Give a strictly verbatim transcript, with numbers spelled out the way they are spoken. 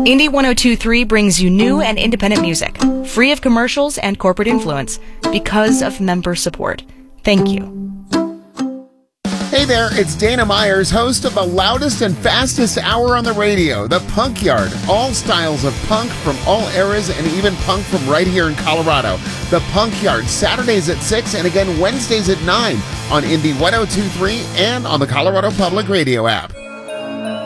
Indie one oh two point three brings you new and independent music, free of commercials and corporate influence, because of member support. Thank you. Hey there, it's Dana Myers, host of the loudest and fastest hour on the radio, The Punk Yard. All styles of punk from all eras and even punk from right here in Colorado. The Punk Yard, Saturdays at six and again Wednesdays at nine on Indie one oh two point three and on the Colorado Public Radio app.